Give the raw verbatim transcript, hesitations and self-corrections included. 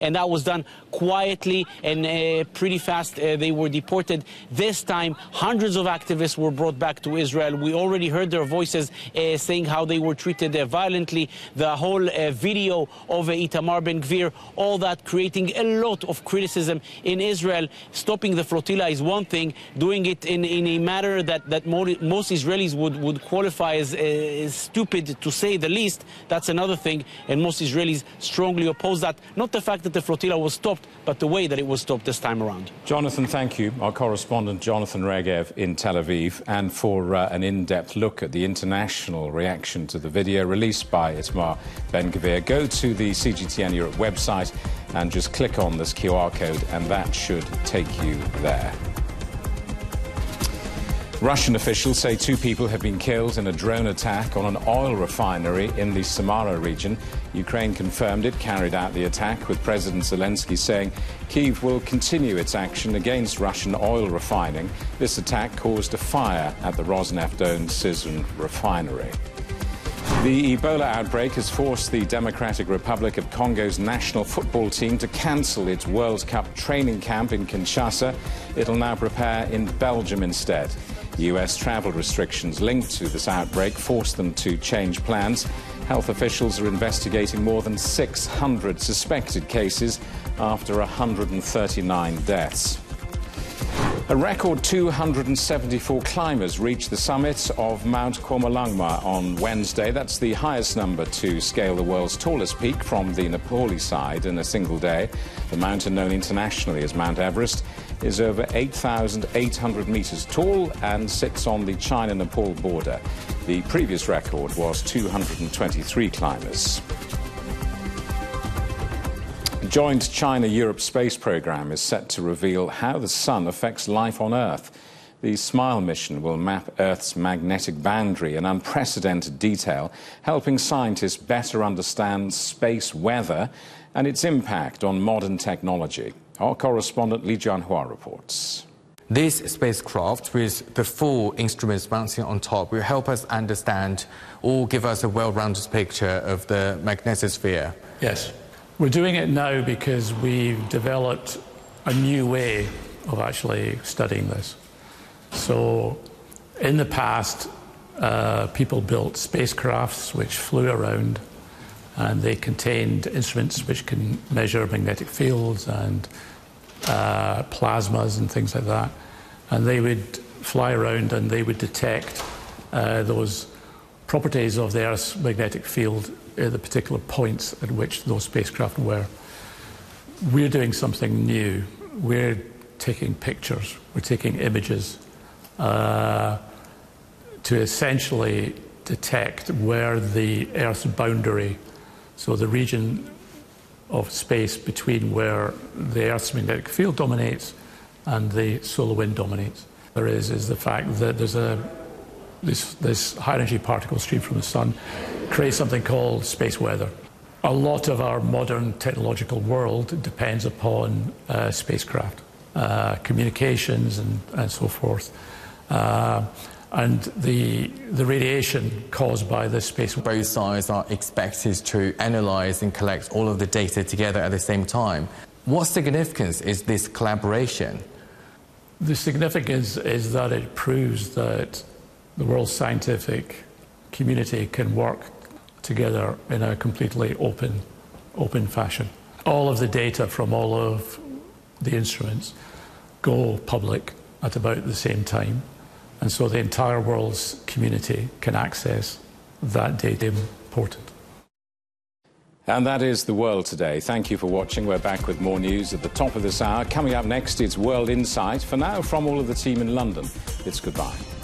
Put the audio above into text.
And that was done quietly and uh, pretty fast. Uh, they were deported. This time, hundreds of activists were brought back to Israel. We already heard their voices uh, saying how they were treated uh, violently. The whole uh, video of uh, Itamar Ben-Gvir, all that creating a lot of criticism in Israel. Stopping the flotilla is one thing. Doing it in, in a manner that, that more, most Israelis would, would qualify as, uh, as stupid, to say the least, that's another thing. And most Israelis strongly oppose that. Not the fact that the flotilla was stopped, but the way that it was stopped this time around. Jonathan, thank you. Our correspondent Jonathan Regev in Tel Aviv, and for uh, an in-depth look at the international reaction to the video released by Itamar Ben-Gvir. Go to the C G T N Europe website and just click on this Q R code, and that should take you there. Russian officials say two people have been killed in a drone attack on an oil refinery in the Samara region. Ukraine confirmed it carried out the attack, with President Zelensky saying Kyiv will continue its action against Russian oil refining. This attack caused a fire at the Rosneft-owned Syzran refinery. The Ebola outbreak has forced the Democratic Republic of Congo's national football team to cancel its World Cup training camp in Kinshasa. It'll now prepare in Belgium instead. U S travel restrictions linked to this outbreak forced them to change plans. Health officials are investigating more than six hundred suspected cases after one hundred thirty-nine deaths. A record two hundred seventy-four climbers reached the summit of Mount Koma-Lungma on Wednesday. That's the highest number to scale the world's tallest peak from the Nepali side in a single day. The mountain, known internationally as Mount Everest, is over eight thousand eight hundred metres tall and sits on the China-Nepal border. The previous record was two hundred twenty-three climbers. The joint China-Europe space program is set to reveal how the sun affects life on Earth. The SMILE mission will map Earth's magnetic boundary in unprecedented detail, helping scientists better understand space weather and its impact on modern technology. Our correspondent Li Jianhua reports. This spacecraft, with the full instruments mounting on top, will help us understand or give us a well-rounded picture of the magnetosphere. Yes. We're doing it now because we've developed a new way of actually studying this. So, in the past, uh, people built spacecrafts which flew around, and they contained instruments which can measure magnetic fields and uh, plasmas and things like that. And they would fly around and they would detect uh, those properties of the Earth's magnetic field at the particular points at which those spacecraft were. We're doing something new. We're taking pictures, we're taking images uh, to essentially detect where the Earth's boundary, so the region of space between where the Earth's magnetic field dominates and the solar wind dominates. There is is the fact that there's a this this high energy particle stream from the sun creates something called space weather. A lot of our modern technological world depends upon uh, spacecraft, uh, communications and, and so forth. Uh, and the, the radiation caused by this space... Both sides are expected to analyse and collect all of the data together at the same time. What significance is this collaboration? The significance is that it proves that the world's scientific community can work together in a completely open, open fashion. All of the data from all of the instruments go public at about the same time, and so the entire world's community can access that data. Important. And that is The World Today. Thank you for watching. We're back with more news at the top of this hour. Coming up next, it's World Insight. For now, from all of the team in London, it's goodbye.